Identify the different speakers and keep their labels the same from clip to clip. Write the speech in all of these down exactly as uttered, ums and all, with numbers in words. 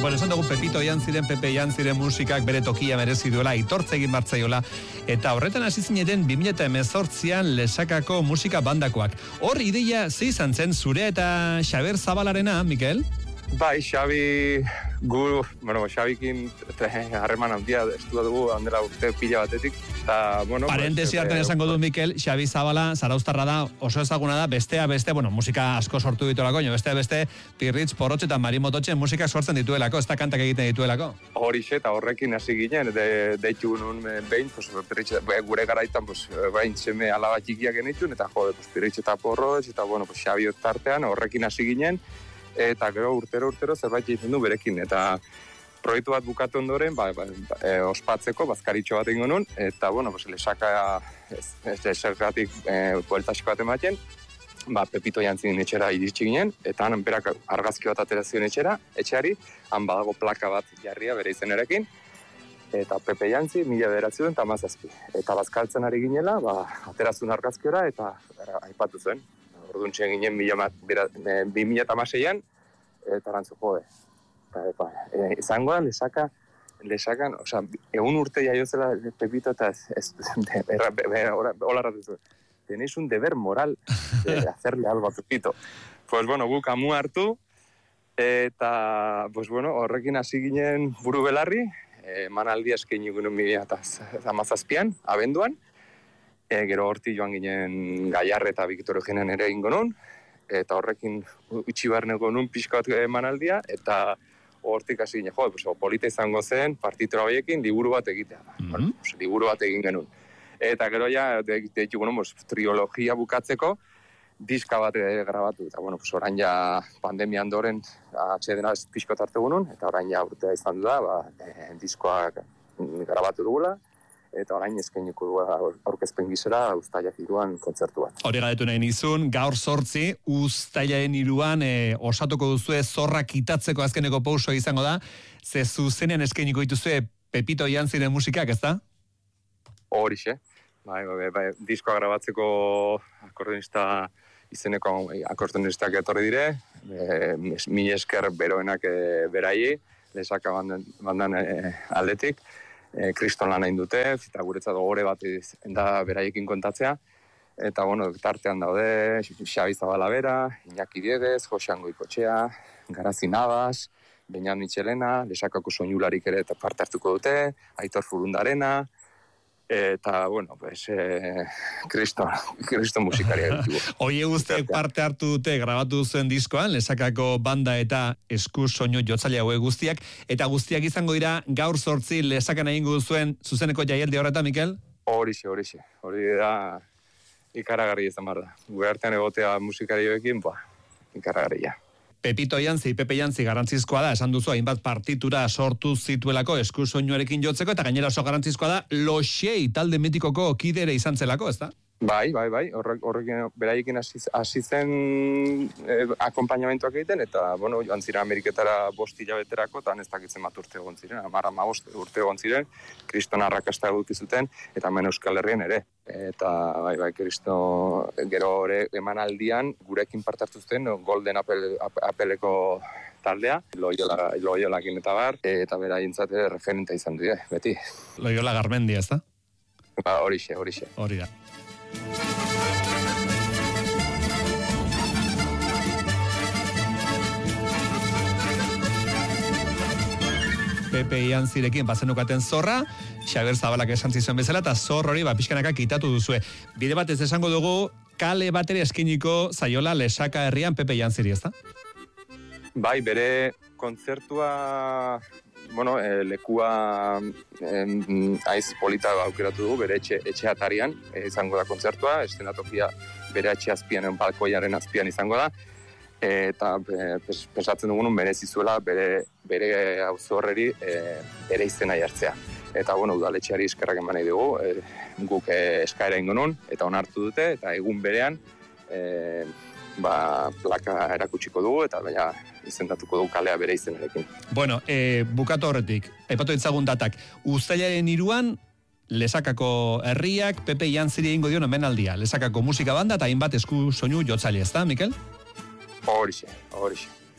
Speaker 1: Bueno, esan dugu Pepito Jantziren, Pepe Jantziren musikak bere tokia merezi duela, itortze egin martzaiola, eta horretan hasi zineten bi mila hemezortzian Lesakako musika bandakoak. Hor ideia ze izan zen zure eta Xaber Zabalarena, Mikel?
Speaker 2: Bai, Xabi, gu, bueno, Xabikin harreman handia estua dugu handela urte pila batetik. Ta, bueno,
Speaker 1: Parentesi hartan esango du, Mikel, Xabi Zabala, Zarauztarra da, oso ezaguna da, bestea beste, bueno, musika asko sortu dituelako, bestea beste, Pirritz, Porrotx eta Marimototxe musika sortzen dituelako, ez da kantak egiten dituelako.
Speaker 2: Horixe, eta horrekin hasi ginen, de, deitu nun behin, pues, Pirritz, gure garaitan, pues, bain seme alaba txikiak genitun, eta jode, pues, Pirritz eta Porrotx, eta, bueno, pues, Xabi tartean, horrekin hasi ginen, eta gero urtero urtero zerbait egiten du berekin, eta proiektu bat bukatu ondoren, ba, ba, e, ospatzeko, bazkaritxo bat egingo nun, eta, bueno, pues, Lesaka, Lesakatik e, bueltaxiko bat ematen, ba, Pepito Jantzinen etxera iritsi ginen, eta han berak argazki bat atera zion etxera, etxeari, han badago plaka bat jarria bere izenerekin, eta Pepe Jantzi, mila bederatzi duen, eta mazazpi. Eta bazkaltzen ari ginela, ba, aterazun argazkiora, eta era, aipatu zuen. Orduntxe ginen bi mila hamaseian, eta arantzu jode. Eta, e, izango da, lesaka, lesakan, osea, egun urte jaiozela Pepito, eta ez, hola ratu tenéis un deber moral de hacerle algo a Pepito. Pues, bueno, guk amu hartu, eta, pues, bueno, horrekin hasi ginen buru belarri, emanaldi eskaini ginen mila hamazazpian, abenduan, E, gero horti joan ginen Gaiarre eta Victor Eugenen ere ingo nun, eta horrekin utxi barneko nun pixka bat emanaldia, eta hortik hasi ginen, jo, pues, polita izango zen, partitura horiekin liburu bat egitea. Mm-hmm. Bueno, pues, liburu bat egin genuen. Eta gero ja, deitu guen, pues, triologia bukatzeko, diska bat grabatu, eta bueno, pues, orain ja pandemian doren atxedena pixko tarte gunun, eta orain ja urtea izan da, ba, e, diskoak grabatu dugula, eta orain eskainiko du aurkezpen gizera uztailak hiruan kontzertu bat.
Speaker 1: Hori galetu nahi nizun, gaur sortzi, uztailaren hiruan e, osatuko duzue zorra kitatzeko azkeneko pauso izango da, ze zuzenean eskainiko dituzue Pepito Jantziren musikak, ez da?
Speaker 2: Horixe, bai, bai, bai, diskoa grabatzeko akordionista izeneko akordionistak etorri dire, e, mi esker beroenak e, berai, Lesaka bandan, bandan e, aldetik, Kriston lan egin dute, eta guretzat gogore bat da beraiekin kontatzea. Eta, bueno, tartean daude, Xabi Zabala bera, Iñaki Dieguez, Josean Goikotxea, Garazi Navas, Beñat Michelena, Lesakako soinularik ere parte hartuko dute, Aitor Furundarena, eta, bueno, pues, eh, Kriston, Kriston musikaria ditugu.
Speaker 1: Oie guztiek parte hartu dute grabatu duzuen diskoan, Lesakako banda eta esku soinu jotzaile haue guztiak, eta guztiak izango dira gaur zortzi Lesakan egingo duzuen zuzeneko jaialdi horretan, Mikel?
Speaker 2: Horixe, horixe. Hori da ikaragarri izan behar da. Gure artean egotea musikarioekin, ba, ikaragarria.
Speaker 1: Pepito Jantzi, Pepe Jantzi garantzizkoa da, esan duzu hainbat partitura sortu zituelako esku soinuarekin jotzeko, eta gainera oso garantzizkoa da Loxei talde mitikoko kidere izan zelako, ez da?
Speaker 2: Bai, bai, bai, horrek, horrekin beraiekin hasi zen eh, akompainamentuak egiten, eta, bueno, joan ziren Ameriketara bost hilabeterako, eta ez dakitzen bat urte egon ziren, amara magost urte egon ziren, Kriston arrakasta egukizuten, eta hemen Euskal Herrian ere. Eta, bai, bai, Kristo gero ere emanaldian gurekin parte hartu zuten Golden Apple, Appleko taldea, Loyola, Loyolakin eta bar, eta beraientzat ere referenta izan dira, beti.
Speaker 1: Loyola Garmendia, ez da?
Speaker 2: Ba, horixe, horixe.
Speaker 1: Hori da. Pepe Jantzirekin bazenukaten zorra, Xaber Zabalak esan zizuen bezala, eta zor hori ba, pixkanaka kitatu duzue. Bide batez esango dugu, kale bateri eskiniko zaiola Lesaka herrian Pepe Jantziri, ez da?
Speaker 2: Bai, bere kontzertua, bueno, e, lekua e, aiz polita aukeratu du, bere etxe, etxe atarian e, izango da kontzertua, estenatokia bere etxe azpian, balkoiaren azpian izango da, eta pes, pesatzen dugunun merezi zuela bere, bere auzorreri e, bere izena jartzea. Eta, bueno, udaletxeari eskerrak eman nahi dugu, e, guk e, eskaera ingo nun, eta onartu dute, eta egun berean e, ba, plaka erakutsiko dugu, eta baina izendatuko dugu kalea bere izenarekin.
Speaker 1: Bueno, e, bukatu horretik, aipatu ditzagun datak, uztailaren hiruan Lesakako herriak Pepe Jantziri egingo dion omenaldia, Lesakako musika banda eta hainbat esku soinu jotzaile, ez da, Mikel?
Speaker 2: Horixe, horixe.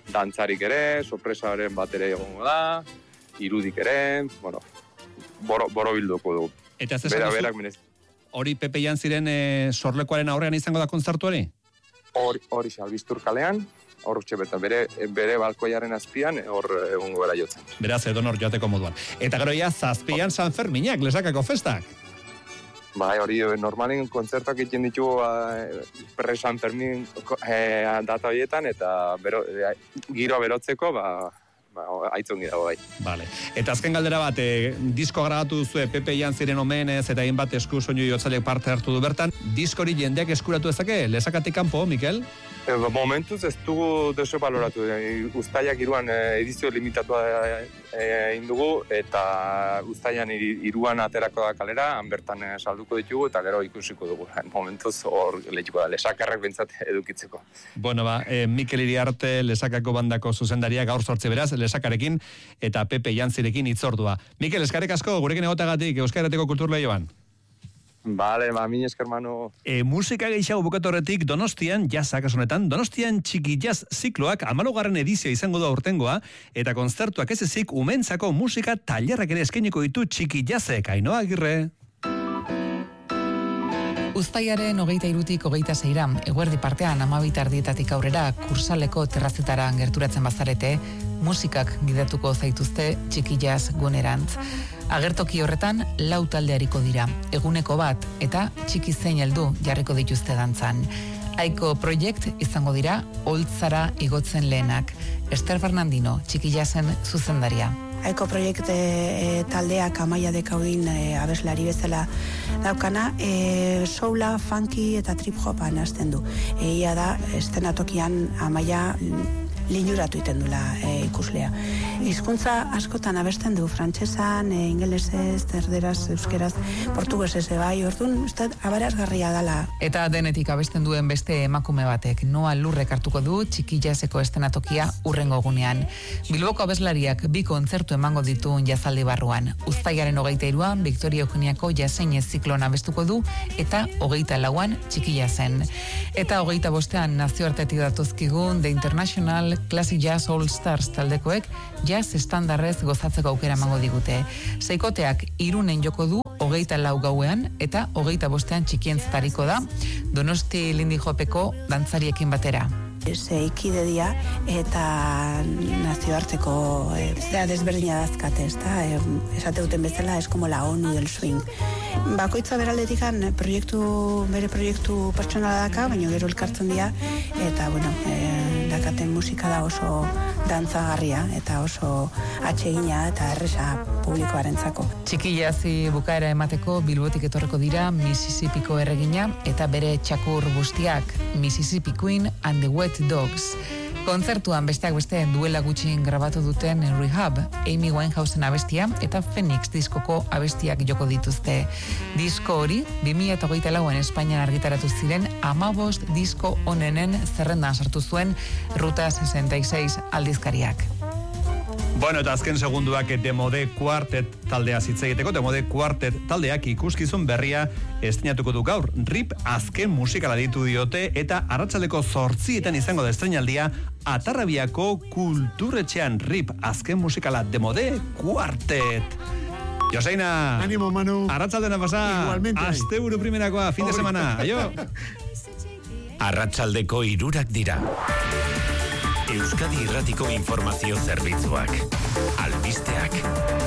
Speaker 2: dantzarik ere, sorpresaren bat ere egongo da, irudik ere, bueno, boro, boro bilduko dugu.
Speaker 1: Eta ez
Speaker 2: Bera,
Speaker 1: esan
Speaker 2: berak,
Speaker 1: duzu,
Speaker 2: menez,
Speaker 1: hori Pepe Jantziren e, sorlekuaren aurrean izango da kontzertu hori?
Speaker 2: hori, hori Albiztur kalean, hor txebetan, bere, bere balkoiaren azpian, hor egongo bera jotzen.
Speaker 1: Beraz, edonor joateko moduan. Eta gero ja, zazpian San Ferminak, Lesakako festak.
Speaker 2: Bai, hori normalen kontzertak egiten ditugu pre San Fermin eh, data horietan, eta bero, eh, giro berotzeko, ba, ba, aitzon gira bai.
Speaker 1: Vale. Eta azken galdera bat, e, disko grabatu duzue Pepe Jantziren omenez eta hainbat esku soinu jotzaileek parte hartu du bertan. Diskori jendeak eskuratu ezake, Lesakatik kanpo, Mikel?
Speaker 2: E, momentuz ez dugu deso baloratu. E, Uztaiak iruan e, edizio limitatua egin e, dugu, eta Uztaian iruan aterako da kalera, han bertan e, salduko ditugu, eta gero ikusiko dugu. Momentuz hor lehituko da, Lesakarrak bentsat edukitzeko.
Speaker 1: Bueno, ba, e, Mikel Iriarte, Lesakako bandako zuzendaria, gaur sortze beraz, Lesakarekin eta Pepe Jantzirekin hitzordua. Mikel, eskarek asko, gurekin egotagatik, Euskarateko kulturleioan.
Speaker 2: Vale, ba, min esker mano.
Speaker 1: E, musika gehiago bukatu horretik Donostian, jazak asunetan, Donostian txiki jazz zikloak amalogarren edizioa izango da urtengoa, eta kontzertuak ez ezik umentzako musika tailerrak ere eskainiko ditu txiki jazzek. Ainhoa Agirre.
Speaker 3: Uztailaren hogeita irutik hogeita zeira, eguerdi partean amabitardietatik aurrera kursaleko terrazetara gerturatzen bazarete, musikak gidatuko zaituzte txiki jazz gunerantz. Agertoki horretan lau taldeariko dira, eguneko bat eta txiki zein heldu jarriko dituzte dantzan. Aiko Project izango dira Oltzara igotzen lehenak. Ester Fernandino, txiki jazzen zuzendaria.
Speaker 4: Aiko Project e, taldeak Amaia Dekaudin e, abeslari bezala daukana, e, soula, funky eta trip hopan hasten du. Egia da, estenatokian Amaia linuratu iten dula e, ikuslea. Hizkuntza askotan abesten du, frantsesan, e, ingelesez, erderaz, euskeraz, portugesez bai, orduan, uste, abarazgarria dala.
Speaker 3: Eta denetik abesten duen beste emakume batek, Noa Lurrek hartuko du txiki jazzeko estenatokia urrengo egunean. Bilboko abeslariak bi kontzertu emango ditu jazaldi barruan. Uztailaren hogeita iruan, Victoria Eugeniako jazein ziklon abestuko du, eta hogeita lauan txiki jazen. Eta hogeita bostean nazioartetik datozkigun The International Classic Jazz All Stars taldekoek jazz estandarrez gozatzeko aukera emango digute. Seikoteak irunen joko du hogeita lau gauean eta hogeita bostean txikientzetariko da Donosti Lindy Hopeko dantzariekin batera.
Speaker 4: Zeikide dia eta nazioarteko e, zera desberdina dazkate, ez da? E, esate duten bezala, es como la ONU del swing. Bakoitza beraldetikan proiektu, bere proiektu pertsonala daka, baina gero elkartzen dira, eta, bueno, e, dakaten musika da oso dantzagarria, eta oso atsegina eta erresa publikoarentzako.
Speaker 3: Txiki jazzi bukaera emateko Bilbotik etorreko dira Mississippiko erregina, eta bere txakur guztiak Mississippi Queen and the Wet Dogs. Kontzertuan besteak beste duela gutxin grabatu duten Rehab, Amy Winehousen abestia eta Phoenix diskoko abestiak joko dituzte. Disko hori, bi mila hogeita lauan Espainian argitaratu ziren hamabost disko onenen zerrendan sartu zuen Ruta sesenta y seis aldizkariak.
Speaker 1: Bueno, eta azken segunduak Demode Quartet taldea hitz egiteko, Demode Quartet taldeak ikuskizun berria estreinatuko du gaur. Rip azken musikala ditu diote eta arratsaldeko zortzietan izango da estreinaldia Atarrabiako kulturretxean. Rip azken musikala Demode Quartet. Joseina.
Speaker 5: Ánimo, Manu.
Speaker 1: Arratsaldena pasa.
Speaker 5: Igualmente.
Speaker 1: Asteburu primerakoa, fin de semana. Aio.
Speaker 6: Arratsaldeko hirurak dira. Euskadi Irratiko informazio zerbitzuak. Albisteak.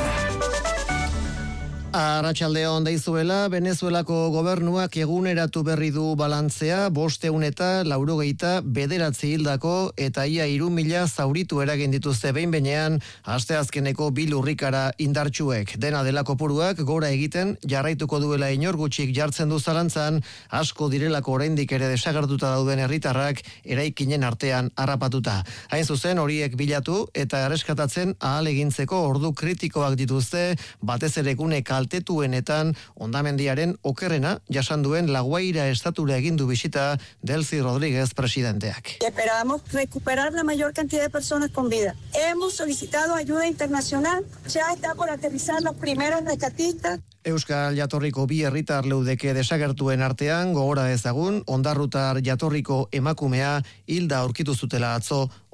Speaker 5: Arratsaldeon deizuela, Venezuelako gobernuak eguneratu berri du balantzea, bosteun eta laurogeita bederatzi hildako eta ia hiru mila zauritu eragin dituzte behin behinean asteazkeneko bi lurrikara indartsuek. Dena dela kopuruak gora egiten jarraituko duela inor gutxik jartzen du zalantzan, asko direlako oraindik ere desagertuta dauden herritarrak eraikinen artean harrapatuta. Hain zuzen horiek bilatu eta erreskatatzen ahalegintzeko ordu kritikoak dituzte, batez ere gune kaltetuenetan hondamendiaren okerrena jasan duen La Guaira estatura egin du bisita Delcy Rodríguez presidenteak.
Speaker 7: Esperamos recuperar la mayor cantidad de personas con vida. Hemos solicitado ayuda internacional, ya está por aterrizar los primeros rescatistas.
Speaker 5: Euskal jatorriko bi herritar leudeke desagertuen artean gogora ezagun ondarrutar jatorriko emakumea hilda aurkitu zutela atzo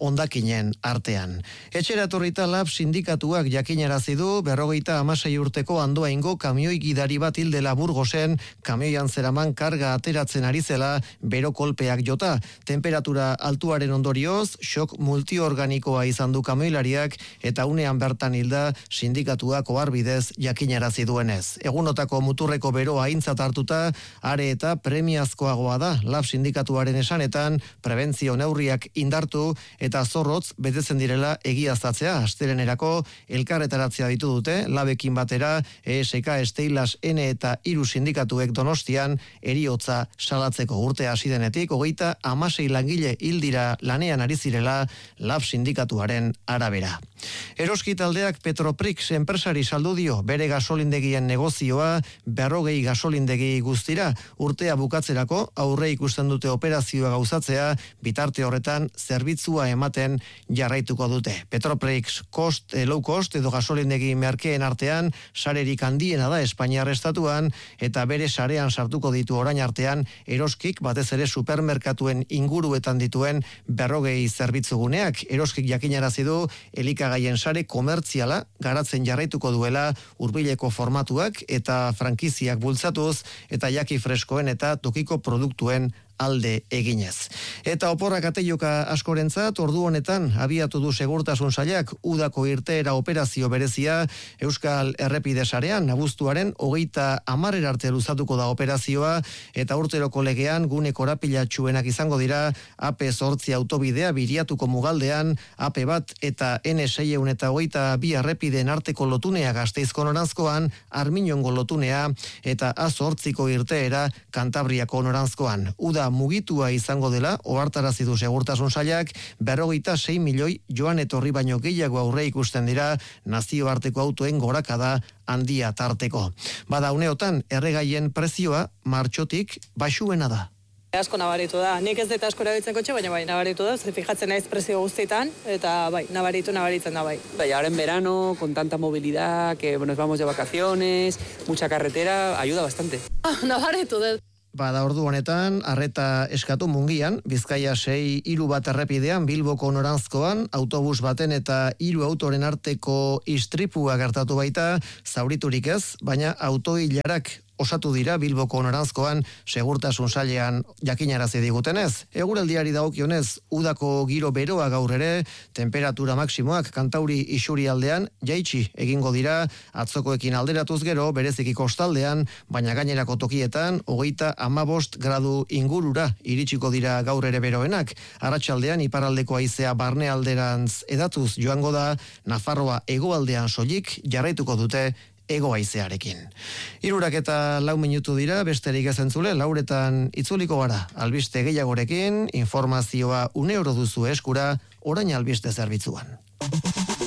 Speaker 5: hondakinen artean. Etxeratorrita Lab sindikatuak jakinarazi du berrogeita hamasei urteko Andoaingo kamioi gidari bat hildela Burgosen kamioian zeraman karga ateratzen ari zela bero kolpeak jota. Temperatura altuaren ondorioz, shock multiorganikoa izan du kamioilariak eta unean bertan hilda sindikatuak oharbidez jakinarazi duenez. Egunotako muturreko beroa aintzat hartuta, are eta premiazkoagoa da Lab sindikatuaren esanetan prebentzio neurriak indartu eta zorrotz betetzen direla egiaztatzea. Astelenerako elkarretaratzea ditu dute Labekin batera E S K, Steilas, N eta hiru sindikatuek Donostian eriotza salatzeko. Urte hasi denetik hogeita hamasei langile hildira lanean ari zirela Lab sindikatuaren arabera. Eroski taldeak Petroprix enpresari saldu dio bere gasolindegien negozioa berrogei gasolindegi guztira. Urtea bukatzerako aurre ikusten dute operazioa gauzatzea, bitarte horretan zerbitzua ematen jarraituko dute. Petroprix cost, low cost edo gasolindegi merkeen artean sarerik handiena da Espainiar estatuan eta bere sarean sartuko ditu orain artean Eroskik batez ere supermerkatuen inguruetan dituen berrogei zerbitzuguneak. Eroskik jakinarazi du elikagaien sare komertziala garatzen jarraituko duela hurbileko formatuak eta frankiziak bultzatuz eta jaki freskoen eta tokiko produktuen alde eginez. Eta oporrak ateioka askorentzat ordu honetan abiatu du segurtasun sailak udako irteera operazio berezia Euskal Errepide sarean. Abuztuaren hogeita hamarera arte luzatuko da operazioa eta urteroko legean gune korapilatsuenak izango dira A P zortzi autobidea Biriatuko mugaldean, A P bat eta N seiehun eta hogeita bi errepideen arteko lotunea Gasteizko noranzkoan, Arminongo lotunea eta A zortziko irteera Kantabriako noranzkoan. Uda mugitua izango dela ohartarazi du segurtasun sailak, berrogeita sei milioi joan etorri baino gehiago aurre ikusten dira nazioarteko autoen gorakada handia tarteko. Bada uneotan erregaien prezioa martxotik baxuena da.
Speaker 8: Asko nabaritu da. Nik ez dut asko erabiltzen kotxe, baina bai, nabaritu da. Ze fijatzen naiz prezio guztietan, eta bai, nabaritu, nabaritzen da bai.
Speaker 9: Y ahora en verano, con tanta movilidad, que nos vamos de vacaciones, mucha carretera, ayuda bastante.
Speaker 8: Ah, nabaritu dut.
Speaker 5: Bada ordu honetan, arreta eskatu Mungian, Bizkaia sei hiru bat errepidean, Bilboko noranzkoan, autobus baten eta hiru autoren arteko istripua gertatu baita, zauriturik ez, baina autoilarak osatu dira Bilboko noranzkoan segurtasun sailean jakinarazi digutenez. Eguraldiari dagokionez, udako giro beroa gaur ere, temperatura maksimoak Kantauri isurialdean jaitsi egingo dira, atzokoekin alderatuz gero, bereziki kostaldean, baina gainerako tokietan, hogeita hamabost gradu ingurura iritsiko dira gaur ere beroenak. Arratsaldean iparraldeko haizea barnealderantz edatuz joango da, Nafarroa hegoaldean soilik jarraituko dute ego haizearekin. Hirurak eta lau minutu dira, besterik ez entzule, lauretan itzuliko gara. Albiste gehiagorekin, informazioa une oro duzu eskura, orain albiste zerbitzuan.